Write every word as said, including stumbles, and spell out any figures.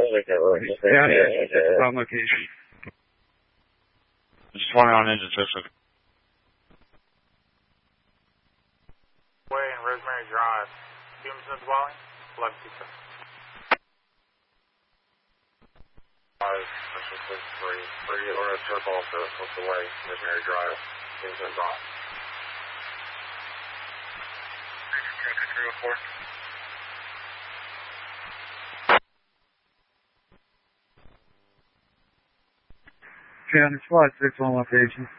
Yeah, on location. It's twenty on engine system. Way in Rosemary Drive. Fumes in the dwelling? eleven two six. five, Mission six three. three or a circle off the, off the way, Rosemary Drive. Fumes in the dwelling. three oh four. three hundred squad, six on location.